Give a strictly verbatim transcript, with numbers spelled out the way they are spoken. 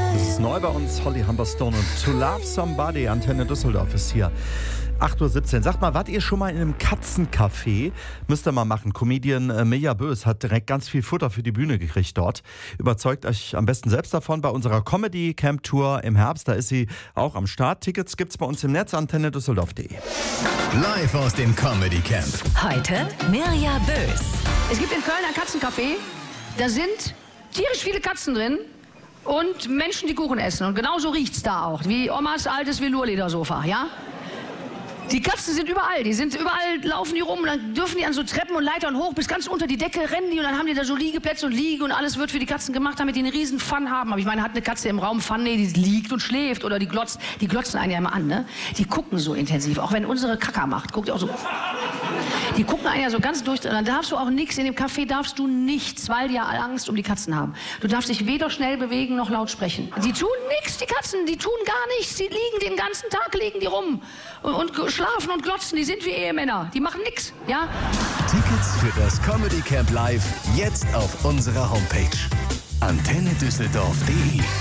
Das ist neu bei uns, Holly Humberstone und To Love Somebody. Antenne Düsseldorf ist hier. acht Uhr siebzehn. Sagt mal, wart ihr schon mal in einem Katzencafé? Müsst ihr mal machen. Comedian äh, Mirja Bös hat direkt ganz viel Futter für die Bühne gekriegt dort. Überzeugt euch am besten selbst davon bei unserer Comedy Camp Tour im Herbst. Da ist sie auch am Start. Tickets gibt's bei uns im Netz, antenne düsseldorf punkt de. Live aus dem Comedy Camp. Heute Mirja Bös. Es gibt in Köln ein Katzencafé, da sind tierisch viele Katzen drin und Menschen, die Kuchen essen. Und genauso riecht's da auch, wie Omas altes Velourledersofa, ja? Die Katzen sind überall, die sind überall, laufen die rum, und dann dürfen die an so Treppen und Leitern hoch, bis ganz unter die Decke rennen die und dann haben die da so Liegeplätze und Liege und alles wird für die Katzen gemacht, damit die einen riesen Fun haben. Aber ich meine, hat eine Katze im Raum Fun? Nee, die liegt und schläft oder die glotzt, die glotzen einen ja immer an, ne? Die gucken so intensiv, auch wenn unsere Kacker macht, guckt ihr auch so. Die gucken einen ja so ganz durch, und dann darfst du auch nichts, in dem Café darfst du nichts, weil die ja alle Angst um die Katzen haben. Du darfst dich weder schnell bewegen noch laut sprechen. Die tun nichts, die Katzen, die tun gar nichts, die liegen den ganzen Tag, liegen die rum und, und schlafen und glotzen, die sind wie Ehemänner, die machen nichts, ja? Tickets für das Comedy Camp Live jetzt auf unserer Homepage antenne düsseldorf punkt de.